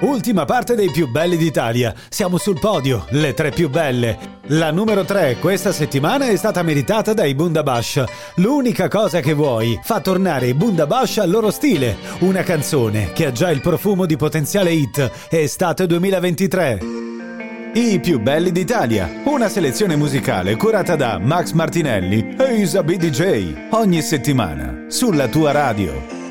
Ultima parte dei più belli d'Italia. Siamo sul podio, le 3 più belle. La numero 3 questa settimana è stata meritata dai Bundabash. L'unica cosa che vuoi fa tornare i Bundabash al loro stile. Una canzone che ha già il profumo di potenziale hit. Estate 2023. I più belli d'Italia. Una selezione musicale curata da Max Martinelli e Isa BDJ. Ogni settimana sulla tua radio.